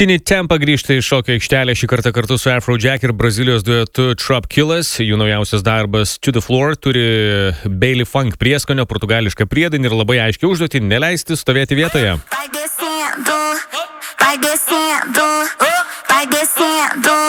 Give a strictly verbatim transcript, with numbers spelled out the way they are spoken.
Tini Tempa grįžta į šokio aikštelę šį kartą kartu su Afrojack ir Brazilijos duetu Trop Killers. Jų naujausias darbas To The Floor turi Bailey Funk prieskonio, portugališką priedainį ir labai aiškiai užduotį neleisti stovėti vietoje. Vai descendo, vai descendo, vai descendo.